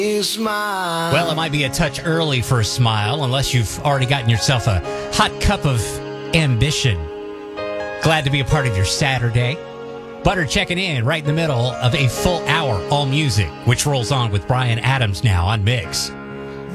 Smile. Well, it might be a touch early for a smile unless you've already gotten yourself a hot cup of ambition. Glad to be a part of your Saturday. Butter checking in right in the middle of a full hour all music, which rolls on with Brian Adams now on Mix.